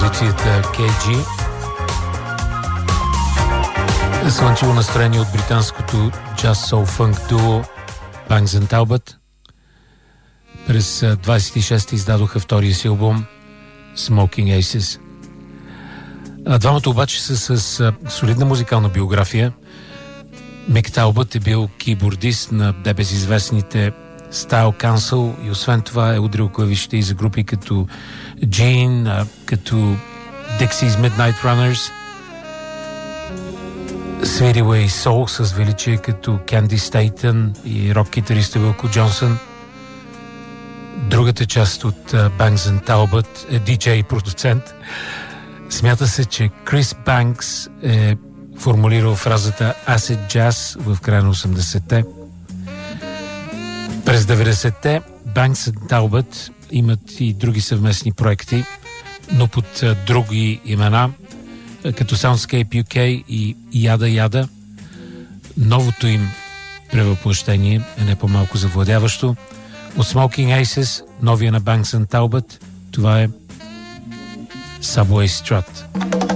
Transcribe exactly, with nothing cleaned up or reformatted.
композицията Кей Джи. Слънчево настроение от британското джаз соул фънк дуо Banks and Talbot. През двадесет и шести издадоха втория си албум Smoking Aces. А двамата обаче са с солидна музикална биография. Мик Талбът е бил кибордист на дебезизвестните Style Council и освен това е удрил клавишите и за групи като Gene, като Dixie's Midnight Runners. Свирил е и сол с величие като Candy Staten и рок-китариста Вилко Джонсън. Другата част от Banks and Talbot е диджей и продуцент. Смята се, че Крис Банкс е формулирал фразата Acid Jazz в края на осемдесетте. През деветдесетте Banks and Talbot имат и други съвместни проекти, но под други имена, като Soundscape ю кей и Яда Яда. Новото им превъплъщение е не по-малко завладяващо. От Smoking Aces, новия на Banks and Talbot, това е Subway Strut.